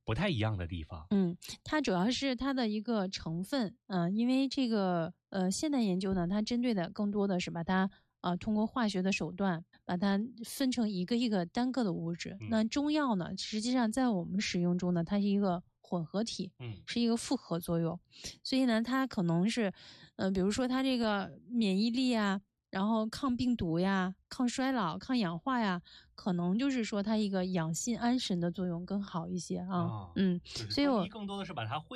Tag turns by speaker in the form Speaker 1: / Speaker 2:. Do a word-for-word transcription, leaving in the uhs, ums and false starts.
Speaker 1: 不太一样的地方。
Speaker 2: 嗯，它主要是它的一个成分，嗯、呃，因为这个呃现代研究呢，它针对的更多的是把它呃通过化学的手段把它分成一个一个单个的物质。
Speaker 1: 嗯、
Speaker 2: 那中药呢，实际上在我们使用中呢，它是一个混合体，
Speaker 1: 嗯，
Speaker 2: 是一个复合作用，所以呢，它可能是，呃，比如说它这个免疫力啊。然后抗病毒呀、抗衰老、抗氧化呀，可能就是说它一个养心安神的作用更好一些啊。
Speaker 1: 哦、
Speaker 2: 嗯，
Speaker 1: 就是
Speaker 2: 所以我
Speaker 1: 中医更多的是把它